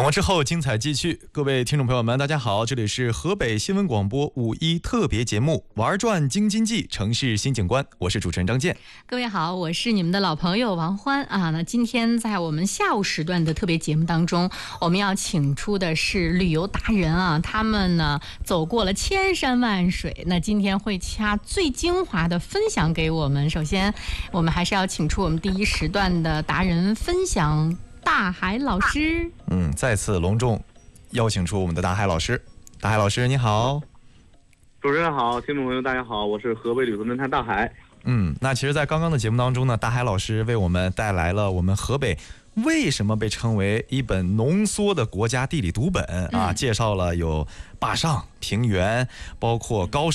广告之后精彩继续。各位听众朋友们大家好，这里是河北新闻广播5·1特别节目玩转京津冀城市新景观，我是主持人张健。 各位好，我是你们的老朋友王欢啊。那今天在我们下午时段的特别节目当中，我们要请出的是旅游达人啊，他们呢走过了千山万水，那今天会掐最精华的分享给我们。首先我们还是要请出我们第一时段的达人分享大海老师。 再次隆重邀请出我们的大海老师。大海老师你好。 主持人好，听众朋友大家好，我是河北旅游侦探大海。 那其实在刚刚的节目当中呢，大海老师为我们带来了我们河北为什么被称为一本浓缩的国家地理读本啊，介绍了有坝上、平原，包括高